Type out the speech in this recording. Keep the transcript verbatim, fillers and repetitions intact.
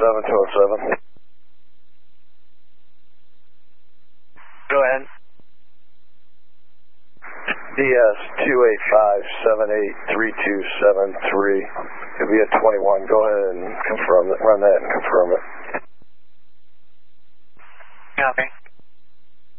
seven, two oh seven. Go ahead. D S two eight five seven eight three two seven three. It'll be at twenty-one. Go ahead and confirm it. Run that and confirm it.